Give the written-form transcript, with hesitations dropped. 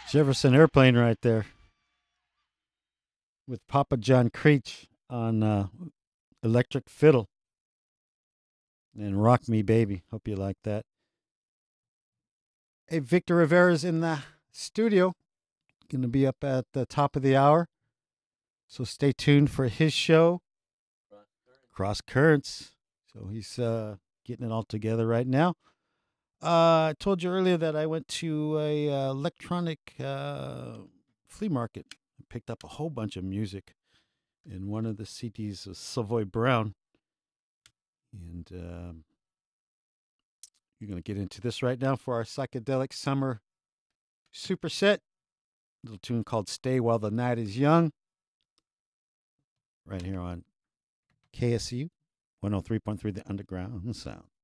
Jefferson Airplane right there with Papa John Creech on electric fiddle and Rock Me Baby. Hope you like that. Hey, Victor Rivera's in the studio. Going to be up at the top of the hour. So stay tuned for his show, Cross Currents. So he's getting it all together right now. I told you earlier that I went to a electronic flea market and picked up a whole bunch of music. And one of the CDs was Savoy Brown. And you're going to get into this right now for our psychedelic summer superset. Little tune called Stay While the Night is Young. Right here on KSU 103.3 The Underground Sound.